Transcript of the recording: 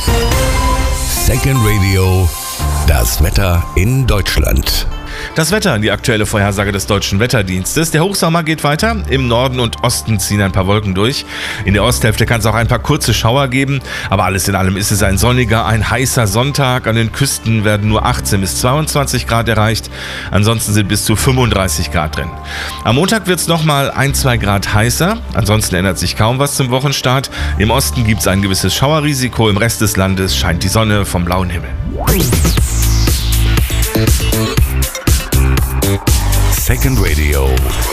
Second Radio, das Wetter in Deutschland. Das Wetter, die aktuelle Vorhersage des Deutschen Wetterdienstes. Der Hochsommer geht weiter. Im Norden und Osten ziehen ein paar Wolken durch. In der Osthälfte kann es auch ein paar kurze Schauer geben. Aber alles in allem ist es ein sonniger, ein heißer Sonntag. An den Küsten werden nur 18 bis 22 Grad erreicht. Ansonsten sind bis zu 35 Grad drin. Am Montag wird es nochmal 1-2 Grad heißer. Ansonsten ändert sich kaum was zum Wochenstart. Im Osten gibt es ein gewisses Schauerrisiko. Im Rest des Landes scheint die Sonne vom blauen Himmel. Second Radio.